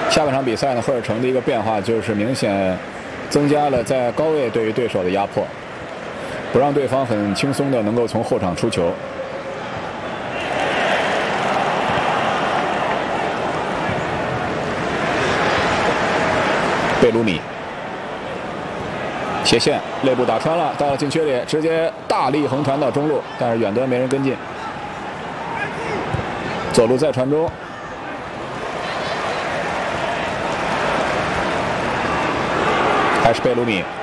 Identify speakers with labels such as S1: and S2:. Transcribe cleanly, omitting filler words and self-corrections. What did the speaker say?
S1: 下半场比赛呢，赫尔城的一个变化就是明显增加了在高位对于对手的压迫，不让对方很轻松的能够从后场出球。贝鲁米斜线肋部打穿了，到了禁区里，直接大力横传到中路，但是远端没人跟进。左路再传中，还是贝鲁米